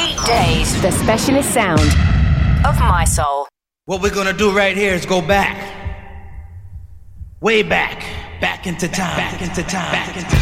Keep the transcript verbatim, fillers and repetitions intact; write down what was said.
Days, the specialist sound of my soul. What we're gonna do right here is go back. Way back. Back into time. Back into time. Back into